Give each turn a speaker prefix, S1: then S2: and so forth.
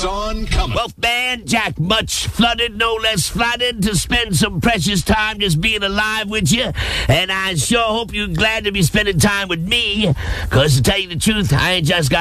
S1: On coming.
S2: Wolfman Jack, much flooded, no less flooded, to spend some precious time just being alive with you. And I sure hope you're glad to be spending time with me, because to tell you the truth, I ain't just got